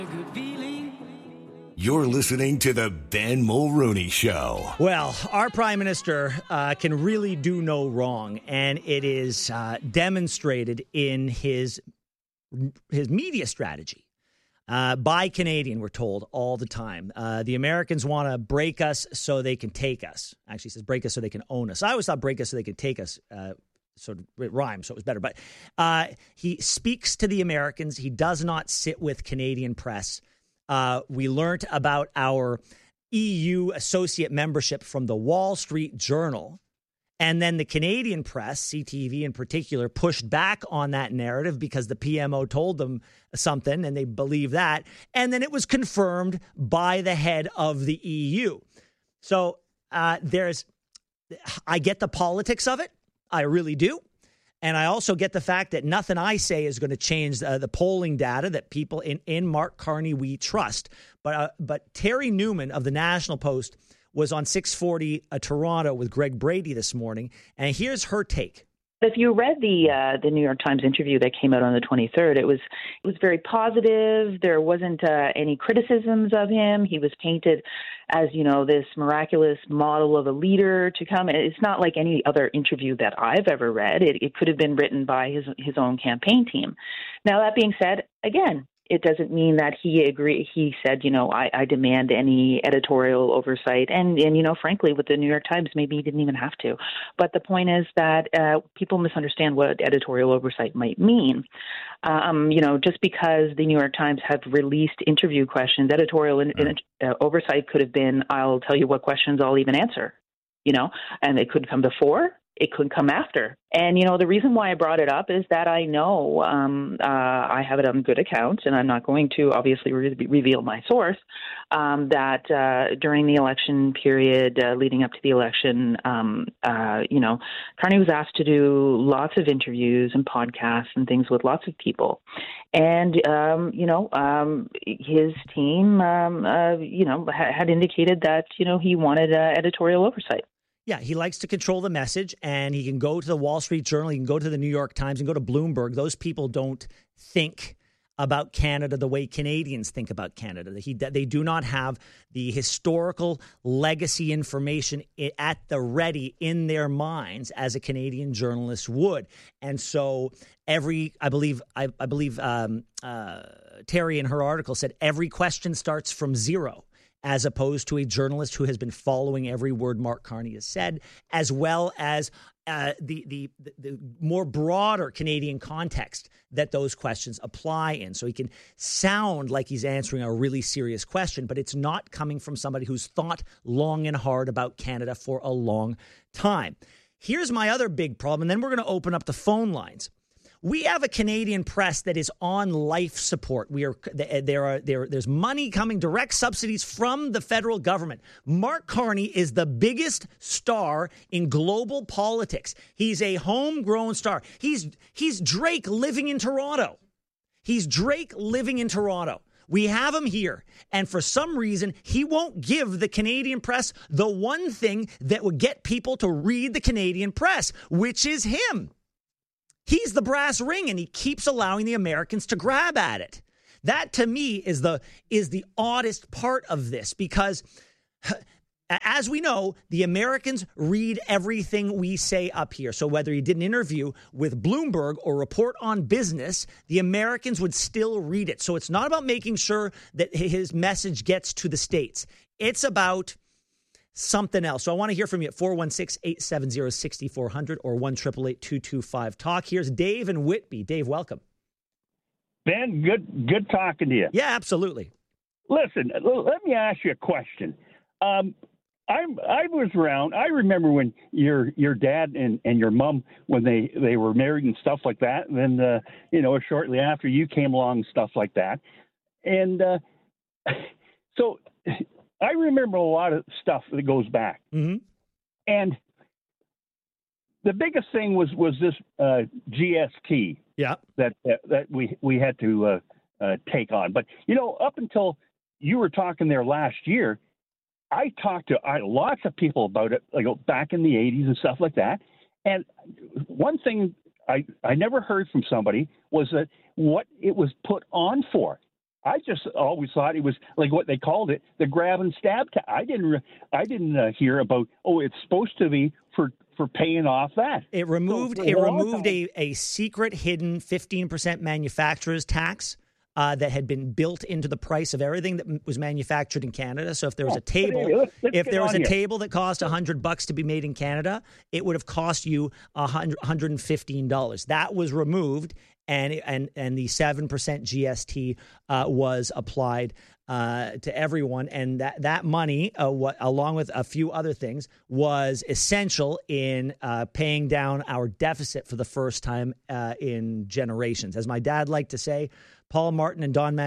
You're listening to the Ben Mulrooney Show. Well, our prime minister can really do no wrong, and it is demonstrated in his media strategy. By Canadian, we're told all the time. The Americans want to break us so they can take us. Actually, it says break us so they can own us. I always thought break us so they can take us. Sort of it rhymes, so it was better. But he speaks to the Americans. He does not sit with Canadian press. We learned about our EU associate membership from the Wall Street Journal. And then the Canadian press, CTV in particular, pushed back on that narrative because the PMO told them something and they believe that. And then it was confirmed by the head of the EU. So I get the politics of it. I really do. And I also get the fact that nothing I say is going to change the polling data that people in Mark Carney we trust. But Terry Newman of the National Post was on 640 Toronto with Greg Brady this morning, and here's her take. If you read the New York Times interview that came out on the 23rd, it was very positive. There wasn't any criticisms of him. He was painted as, this miraculous model of a leader to come. It's not like any other interview that I've ever read. It could have been written by his own campaign team. Now, that being said, again, it doesn't mean that he agreed. He said, I demand any editorial oversight. And frankly, with the New York Times, maybe he didn't even have to. But the point is that people misunderstand what editorial oversight might mean. Just because the New York Times have released interview questions, editorial oversight could have been, I'll tell you what questions I'll even answer, and it could come before. It could come after. And, the reason why I brought it up is that I know I have it on good accounts, and I'm not going to obviously reveal my source, that during the election period leading up to the election, Carney was asked to do lots of interviews and podcasts and things with lots of people. And, his team, had indicated that, he wanted editorial oversight. Yeah, he likes to control the message, and he can go to the Wall Street Journal, he can go to the New York Times, and go to Bloomberg. Those people don't think about Canada the way Canadians think about Canada. They do not have the historical legacy information at the ready in their minds as a Canadian journalist would. And so I believe Terry in her article said every question starts from zero, as opposed to a journalist who has been following every word Mark Carney has said, as well as the more broader Canadian context that those questions apply in. So he can sound like he's answering a really serious question, but it's not coming from somebody who's thought long and hard about Canada for a long time. Here's my other big problem, and then we're going to open up the phone lines. We have a Canadian press that is on life support. There's money coming, direct subsidies from the federal government. Mark Carney is the biggest star in global politics. He's a homegrown star. He's Drake living in Toronto. We have him here, and for some reason, he won't give the Canadian press the one thing that would get people to read the Canadian press, which is him. He's the brass ring, and he keeps allowing the Americans to grab at it. That, to me, is the oddest part of this, because as we know, the Americans read everything we say up here. So whether he did an interview with Bloomberg or Report on Business, the Americans would still read it. So it's not about making sure that his message gets to the States. It's about something else. So I want to hear from you at 416-870-6400 or 1-888-225-TALK. Here's Dave and Whitby. Dave, welcome. Ben, good talking to you. Yeah, absolutely. Listen, let me ask you a question. I was around. I remember when your dad and your mom, when they were married and stuff like that. And then, shortly after you came along and stuff like that. And so I remember a lot of stuff that goes back. Mm-hmm. And the biggest thing was this GST that we had to take on. But, up until you were talking there last year, I talked to lots of people about it, back in the 80s and stuff like that. And one thing I never heard from somebody was that what it was put on for. I just always thought it was like what they called it, the grab and stab. I didn't hear about, it's supposed to be for paying off that. It removed a secret hidden 15% manufacturer's tax that had been built into the price of everything that was manufactured in Canada. So if there was a table, table that cost $100 to be made in Canada, it would have cost you $115. That was removed, and the 7% GST was applied to everyone, and that money, along with a few other things, was essential in paying down our deficit for the first time in generations. As my dad liked to say, Paul Martin and Don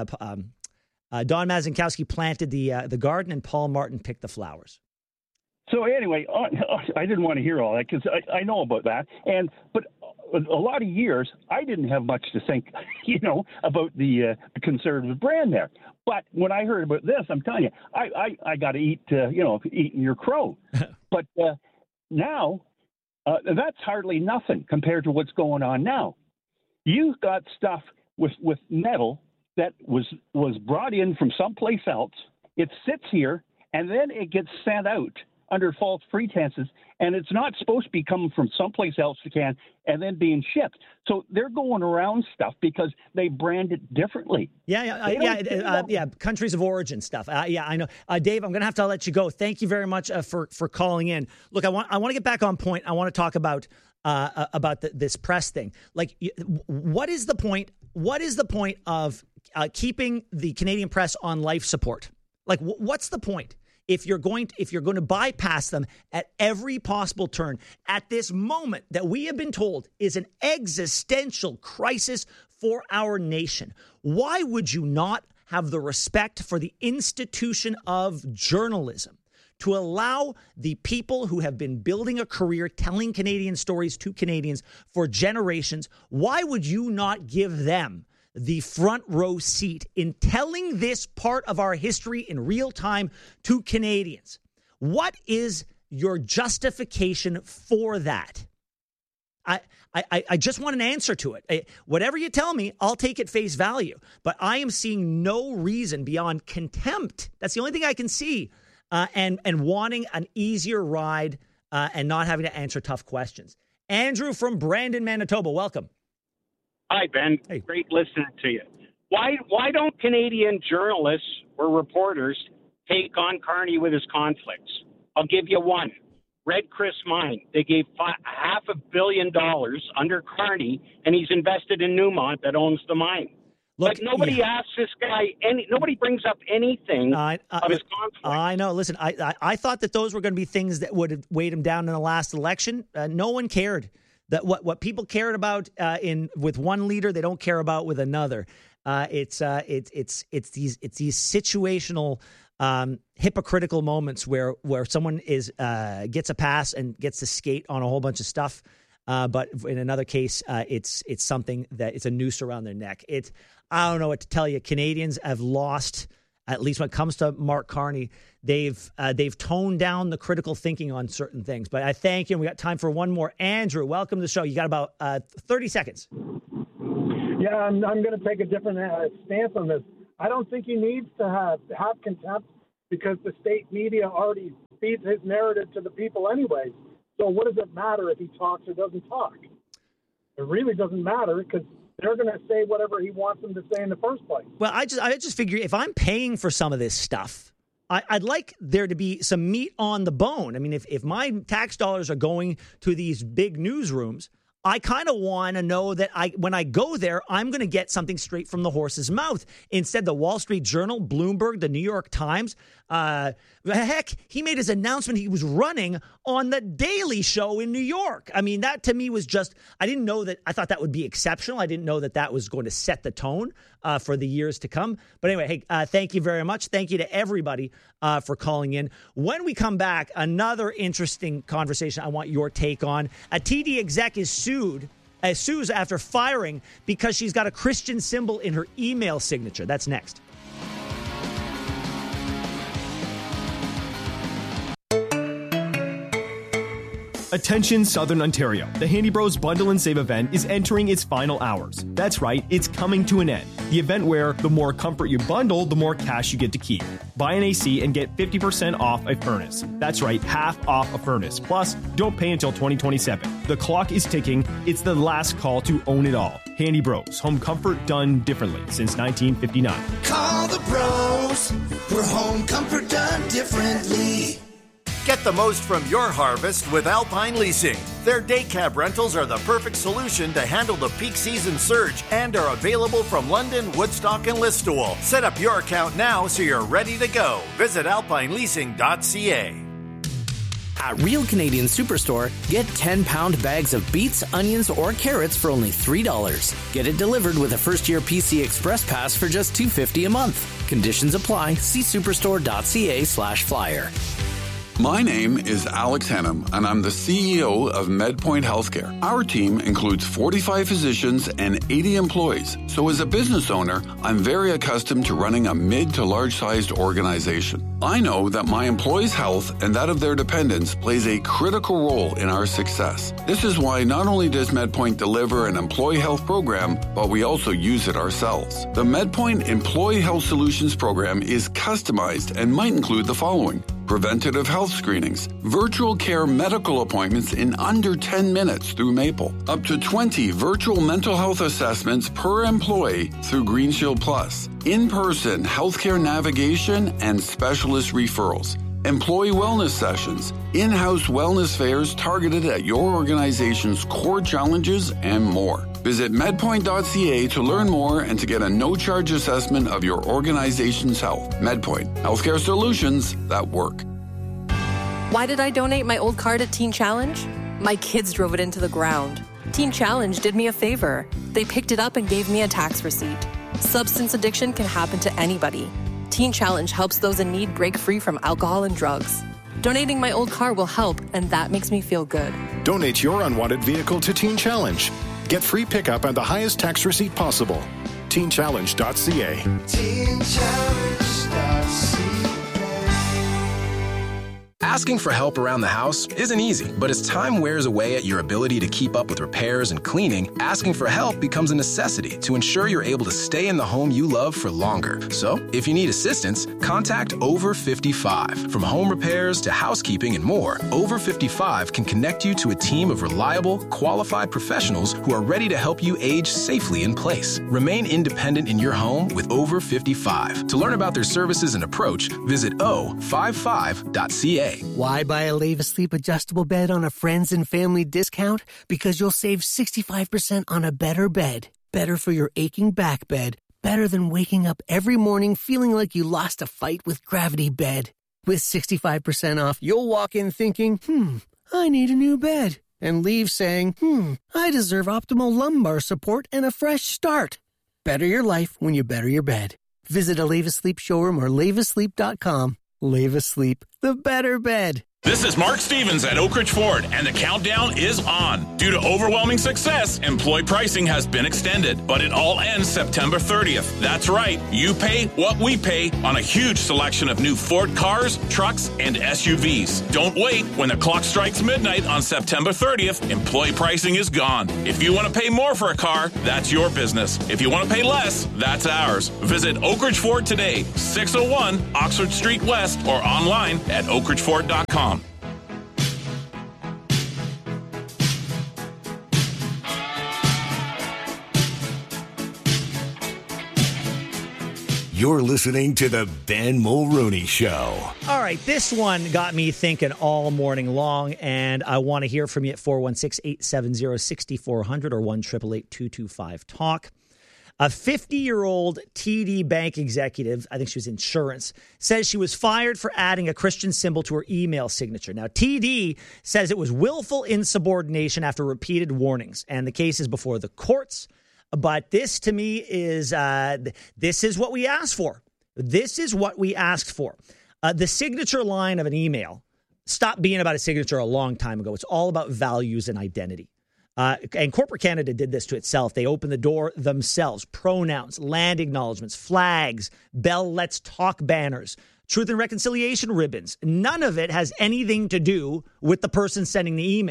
Mazankowski planted the garden, and Paul Martin picked the flowers. So anyway, I didn't want to hear all that because I know about that, but a lot of years I didn't have much to think, about the conservative brand there. But when I heard about this, I'm telling you, I got to eat, eating your crow. But now that's hardly nothing compared to what's going on now. You've got stuff with metal that was brought in from someplace else. It sits here, and then it gets sent out under false pretenses, and it's not supposed to be coming from someplace else and then being shipped. So they're going around stuff because they brand it differently. Countries of origin stuff. I know. Dave, I'm going to have to let you go. Thank you very much for calling in. Look, I want to get back on point. I want to talk about this press thing. Like, what is the point? What is the point of keeping the Canadian press on life support? Like, what's the point? If you're going to bypass them at every possible turn at this moment that we have been told is an existential crisis for our nation, why would you not have the respect for the institution of journalism to allow the people who have been building a career telling Canadian stories to Canadians for generations? Why would you not give them the front row seat in telling this part of our history in real time to Canadians? What is your justification for that? I just want an answer to it. Whatever you tell me, I'll take at face value. But I am seeing no reason beyond contempt. That's the only thing I can see. And wanting an easier ride and not having to answer tough questions. Andrew from Brandon, Manitoba, welcome. Hi, Ben. Hey. Great listening to you. Why don't Canadian journalists or reporters take on Carney with his conflicts? I'll give you one. Red Chris Mine. They gave $500 million under Carney, and he's invested in Newmont that owns the mine. Look, but nobody asks this guy nobody brings up anything of his conflict. I know. Listen, I thought that those were going to be things that would have weighed him down in the last election. No one cared. That what people cared about with one leader, they don't care about with another. It's these situational hypocritical moments where someone gets a pass and gets to skate on a whole bunch of stuff, but in another case, it's something that it's a noose around their neck. I don't know what to tell you. Canadians have lost. At least when it comes to Mark Carney, they've toned down the critical thinking on certain things. But I thank you. And we got time for one more. Andrew, welcome to the show. You got about 30 seconds. Yeah, I'm going to take a different stance on this. I don't think he needs to have contempt because the state media already feeds his narrative to the people anyways. So what does it matter if he talks or doesn't talk? It really doesn't matter because they're going to say whatever he wants them to say in the first place. Well, I just figure if I'm paying for some of this stuff, I'd like there to be some meat on the bone. I mean, if my tax dollars are going to these big newsrooms, I kind of want to know that when I go there, I'm going to get something straight from the horse's mouth. Instead, the Wall Street Journal, Bloomberg, the New York Times, heck, he made his announcement he was running on The Daily Show in New York. I mean, that to me was just, I thought that would be exceptional. I didn't know that was going to set the tone for the years to come. But anyway, hey, thank you very much. Thank you to everybody for calling in. When we come back, another interesting conversation I want your take on. A TD exec is sues after firing because she's got a Christian symbol in her email signature. That's next. Attention Southern Ontario. The Handy Bros Bundle and Save event is entering its final hours. That's right, it's coming to an end. The event where the more comfort you bundle, the more cash you get to keep. Buy an AC and get 50% off a furnace. That's right, half off a furnace. Plus, don't pay until 2027. The clock is ticking. It's the last call to own it all. Handy Bros. Home comfort done differently since 1959. Call the pros for home comfort done differently. Get the most from your harvest with Alpine Leasing. Their day cab rentals are the perfect solution to handle the peak season surge and are available from London, Woodstock, and Listowel. Set up your account now so you're ready to go. Visit alpineleasing.ca. At Real Canadian Superstore, get 10-pound bags of beets, onions, or carrots for only $3. Get it delivered with a first-year PC Express Pass for just $2.50 a month. Conditions apply. See superstore.ca/flyer. My name is Alex Hennum, and I'm the CEO of MedPoint Healthcare. Our team includes 45 physicians and 80 employees. So as a business owner, I'm very accustomed to running a mid to large-sized organization. I know that my employees' health and that of their dependents plays a critical role in our success. This is why not only does MedPoint deliver an employee health program, but we also use it ourselves. The MedPoint Employee Health Solutions program is customized and might include the following: preventative health screenings, virtual care medical appointments in under 10 minutes through Maple, up to 20 virtual mental health assessments per employee through Green Shield Plus, in-person healthcare navigation and specialist referrals, employee wellness sessions, in-house wellness fairs targeted at your organization's core challenges, and more. Visit medpoint.ca to learn more and to get a no-charge assessment of your organization's health. MedPoint, healthcare solutions that work. Why did I donate my old car to Teen Challenge? My kids drove it into the ground. Teen Challenge did me a favor. They picked it up and gave me a tax receipt. Substance addiction can happen to anybody. Teen Challenge helps those in need break free from alcohol and drugs. Donating my old car will help, and that makes me feel good. Donate your unwanted vehicle to Teen Challenge. Get free pickup and the highest tax receipt possible. TeenChallenge.ca. TeenChallenge.ca. Asking for help around the house isn't easy, but as time wears away at your ability to keep up with repairs and cleaning, asking for help becomes a necessity to ensure you're able to stay in the home you love for longer. So, if you need assistance, contact Over 55. From home repairs to housekeeping and more, Over 55 can connect you to a team of reliable, qualified professionals who are ready to help you age safely in place. Remain independent in your home with Over 55. To learn about their services and approach, visit o55.ca. Why buy a Leva Sleep adjustable bed on a friends and family discount? Because you'll save 65% on a better bed. Better for your aching back bed. Better than waking up every morning feeling like you lost a fight with Gravity Bed. With 65% off, you'll walk in thinking, I need a new bed. And leave saying, I deserve optimal lumbar support and a fresh start. Better your life when you better your bed. Visit a Leva Sleep showroom or levasleep.com. Leva Sleep, the better bed. This is Mark Stevens at Oak Ridge Ford, and the countdown is on. Due to overwhelming success, employee pricing has been extended, but it all ends September 30th. That's right. You pay what we pay on a huge selection of new Ford cars, trucks, and SUVs. Don't wait. When the clock strikes midnight on September 30th, employee pricing is gone. If you want to pay more for a car, that's your business. If you want to pay less, that's ours. Visit Oak Ridge Ford today, 601 Oxford Street West, or online at oakridgeford.com. You're listening to the Ben Mulrooney Show. All right, this one got me thinking all morning long, and I want to hear from you at 416-870-6400 or 1-888-225-TALK. A 50-year-old TD Bank executive, I think she was insurance, says she was fired for adding a Christian symbol to her email signature. Now, TD says it was willful insubordination after repeated warnings, and the case is before the courts. But this, to me, is this is what we asked for. This is what we asked for. The signature line of an email stopped being about a signature a long time ago. It's all about values and identity. And corporate Canada did this to itself. They opened the door themselves. Pronouns, land acknowledgements, flags, Bell Let's Talk banners, truth and reconciliation ribbons. None of it has anything to do with the person sending the email.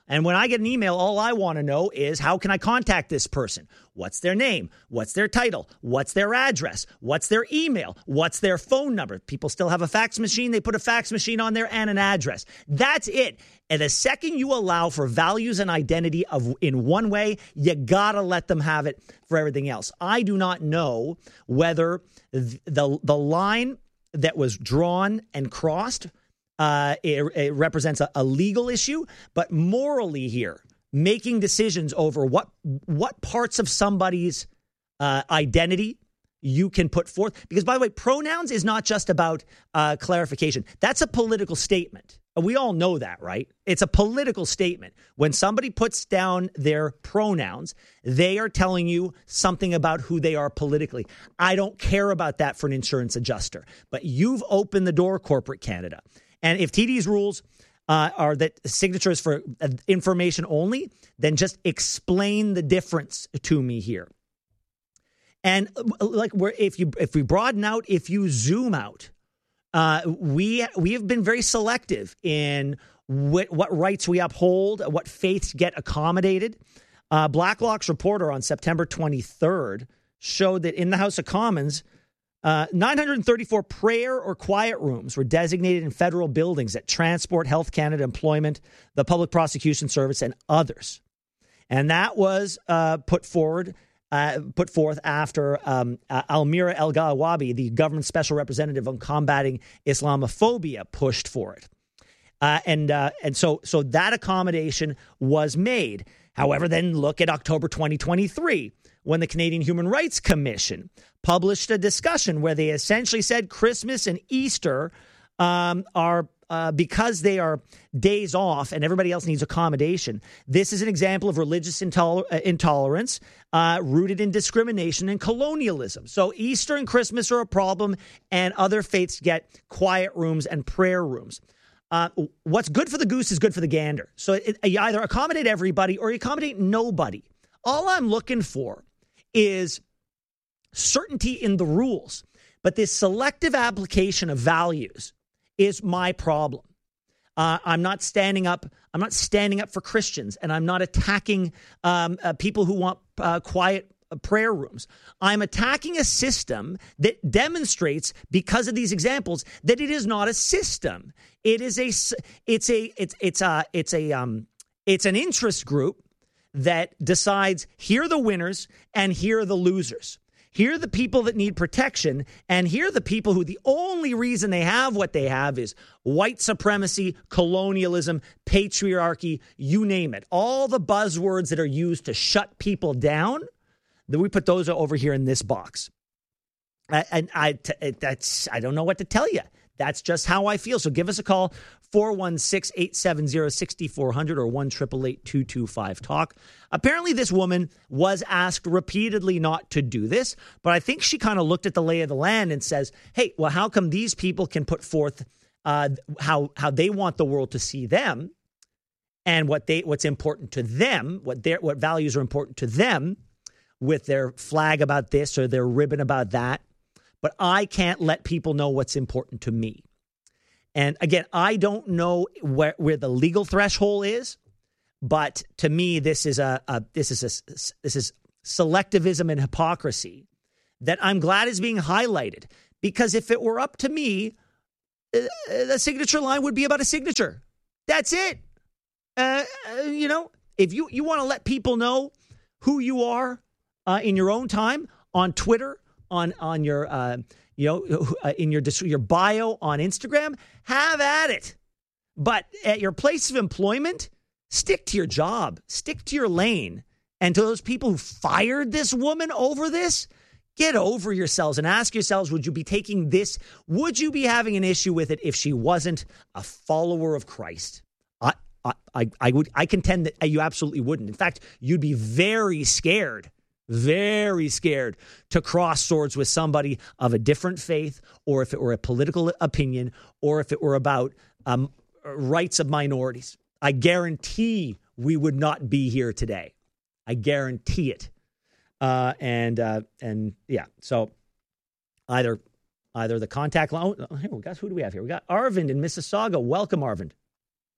And when I get an email, all I want to know is, how can I contact this person? What's their name? What's their title? What's their address? What's their email? What's their phone number? People still have a fax machine. They put a fax machine on there and an address. That's it. And the second you allow for values and identity in one way, you got to let them have it for everything else. I do not know whether the line that was drawn and crossed, it represents a legal issue, but morally here, making decisions over what parts of somebody's identity you can put forth. Because, by the way, pronouns is not just about clarification. That's a political statement. We all know that, right? It's a political statement. When somebody puts down their pronouns, they are telling you something about who they are politically. I don't care about that for an insurance adjuster. But you've opened the door, corporate Canada. And if TD's rules are that signatures for information only, then just explain the difference to me here. And if we broaden out, if you zoom out, we have been very selective in what rights we uphold, what faiths get accommodated. Blacklock's reporter on September 23rd showed that in the House of Commons, 934 prayer or quiet rooms were designated in federal buildings at Transport, Health Canada, Employment, the Public Prosecution Service, and others. And that was put forth after Almira El-Gawabi, the government special representative on combating Islamophobia, pushed for it. And so that accommodation was made. However, then look at October 2023, when the Canadian Human Rights Commission published a discussion where they essentially said Christmas and Easter are because they are days off and everybody else needs accommodation. This is an example of religious intolerance rooted in discrimination and colonialism. So Easter and Christmas are a problem, and other faiths get quiet rooms and prayer rooms. What's good for the goose is good for the gander. So you either accommodate everybody or you accommodate nobody. All I'm looking for is certainty in the rules. But this selective application of values is my problem. I'm not standing up for Christians, and I'm not attacking people who want quiet prayer rooms. I'm attacking a system that demonstrates, because of these examples, that it is not a system. It's an interest group that decides, here are the winners and here are the losers. Here are the people that need protection, and here are the people who the only reason they have what they have is white supremacy, colonialism, patriarchy, you name it. All the buzzwords that are used to shut people down, then we put those over here in this box. And I don't know what to tell you. That's just how I feel. So give us a call, 416-870-6400 or 1-888-225-TALK. Apparently this woman was asked repeatedly not to do this, but I think she kind of looked at the lay of the land and says, hey, well, how come these people can put forth how they want the world to see them and what's important to them, what values are important to them with their flag about this or their ribbon about that. But I can't let people know what's important to me. And again, I don't know where the legal threshold is, but to me, this is selectivism and hypocrisy that I'm glad is being highlighted. Because if it were up to me, the signature line would be about a signature. That's it. If you want to let people know who you are in your own time on Twitter, on your in your bio on Instagram, have at it. But at your place of employment, stick to your job, stick to your lane. And to those people who fired this woman over this, get over yourselves and ask yourselves, would you be taking this? Would you be having an issue with it if she wasn't a follower of Christ? I contend that you absolutely wouldn't. In fact, you'd be very scared to cross swords with somebody of a different faith, or if it were a political opinion, or if it were about rights of minorities. I guarantee we would not be here today. I guarantee it. And yeah, so either the contact line. Oh, here we got, who do we have here? We got Arvind in Mississauga. Welcome, Arvind.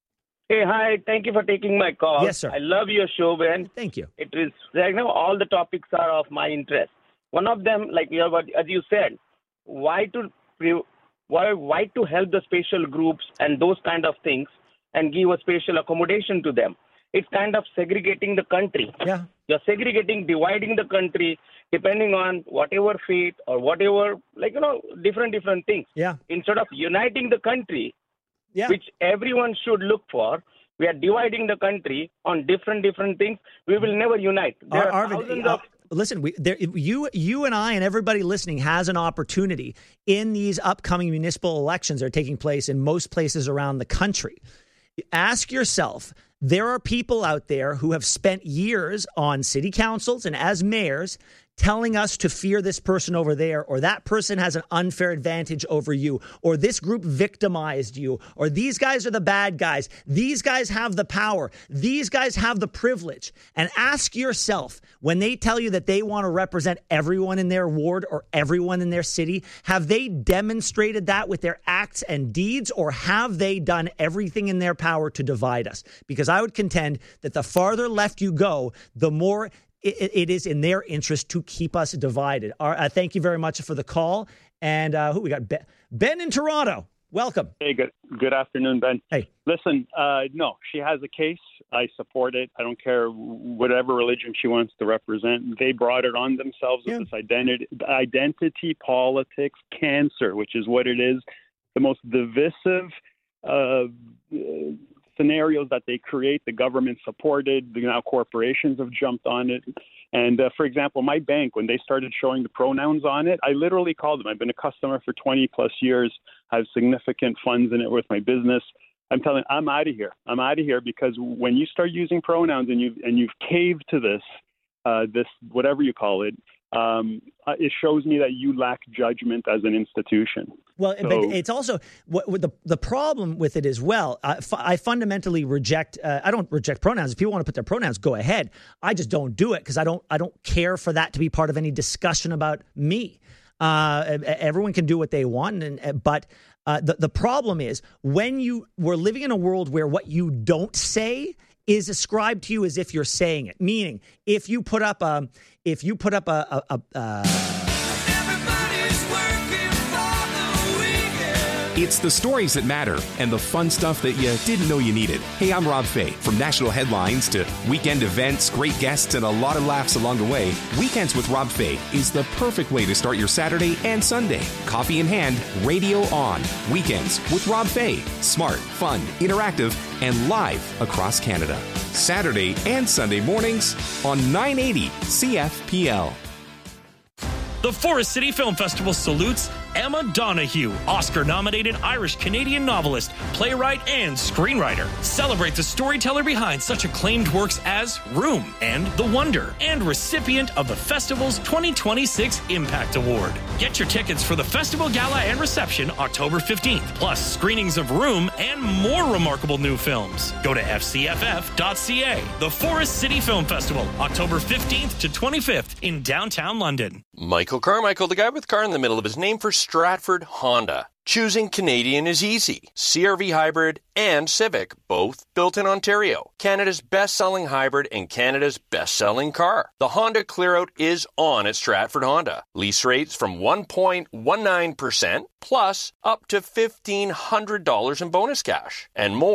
Hey, hi. Thank you for taking my call. Yes, sir. I love your show, Ben. Thank you. It is right now. All the topics are of my interest. One of them, as you said, why to help the special groups and those kind of things, and give a special accommodation to them. It's kind of segregating the country. Yeah. You're segregating, dividing the country depending on whatever faith or whatever, different things. Yeah. Instead of uniting the country, which everyone should look for, we are dividing the country on different things. We will never unite. There are thousands of... Listen, you and I and everybody listening has an opportunity in these upcoming municipal elections that are taking place in most places around the country. Ask yourself, there are people out there who have spent years on city councils and as mayors telling us to fear this person over there, or that person has an unfair advantage over you, or this group victimized you, or these guys are the bad guys. These guys have the power. These guys have the privilege. And ask yourself, when they tell you that they want to represent everyone in their ward or everyone in their city, have they demonstrated that with their acts and deeds, or have they done everything in their power to divide us? Because I would contend that the farther left you go, the more it is in their interest to keep us divided. Thank you very much for the call. And who we got? Ben in Toronto. Welcome. Hey, good afternoon, Ben. Hey. Listen, no, she has a case. I support it. I don't care whatever religion she wants to represent. They brought it on themselves with this identity politics cancer, which is what it is. The most divisive scenarios that they create, the government supported, now corporations have jumped on it. And for example, my bank, when they started showing the pronouns on it, I literally called them. I've been a customer for 20 plus years. I have significant funds in it with my business. I'm telling them, I'm out of here. I'm out of here, because when you start using pronouns and you've caved to this whatever you call it, it shows me that you lack judgment as an institution. Well, but it's also the problem with it as well. I fundamentally reject. I don't reject pronouns. If people want to put their pronouns, go ahead. I just don't do it because I don't care for that to be part of any discussion about me. Everyone can do what they want, but the problem is when we're living in a world where what you don't say is ascribed to you as if you're saying it. Meaning, if you put up a It's the stories that matter and the fun stuff that you didn't know you needed. Hey, I'm Rob Fay. From national headlines to weekend events, great guests, and a lot of laughs along the way, Weekends with Rob Fay is the perfect way to start your Saturday and Sunday. Coffee in hand, radio on. Weekends with Rob Fay. Smart, fun, interactive, and live across Canada. Saturday and Sunday mornings on 980 CFPL. The Forest City Film Festival salutes Emma Donoghue, Oscar-nominated Irish-Canadian novelist, playwright, and screenwriter. Celebrate the storyteller behind such acclaimed works as Room and The Wonder, and recipient of the festival's 2026 Impact Award. Get your tickets for the festival gala and reception October 15th, plus screenings of Room and more remarkable new films. Go to fcff.ca. The Forest City Film Festival, October 15th to 25th in downtown London. Michael Carmichael, the guy with car in the middle of his name, for Stratford Honda. Choosing Canadian is easy. CR-V Hybrid and Civic, both built in Ontario. Canada's best-selling hybrid and Canada's best-selling car. The Honda Clearout is on at Stratford Honda. Lease rates from 1.19% plus up to $1,500 in bonus cash. And more